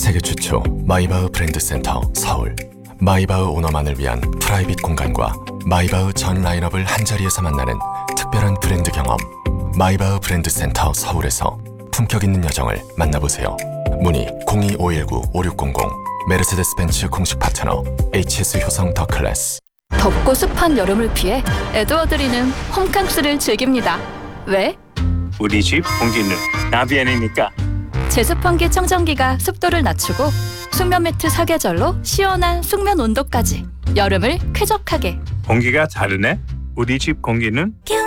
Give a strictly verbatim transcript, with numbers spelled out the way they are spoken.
세계 최초 마이바흐 브랜드 센터 서울. 마이바흐 오너만을 위한 프라이빗 공간과 마이바흐 전 라인업을 한자리에서 만나는 특별한 브랜드 경험. 마이바흐 브랜드 센터 서울에서 품격 있는 여정을 만나보세요. 문의 공이 오일구 오육공공. 메르세데스 벤츠 공식 파트너 에이치에스 효성 더 클래스. 덥고 습한 여름을 피해 에드워드리는 홈캉스를 즐깁니다. 왜? 우리 집 공기는 나비엔이니까. 제습환기 청정기가 습도를 낮추고 숙면 매트 사계절로 시원한 숙면 온도까지 여름을 쾌적하게. 공기가 다르네. 우리 집 공기는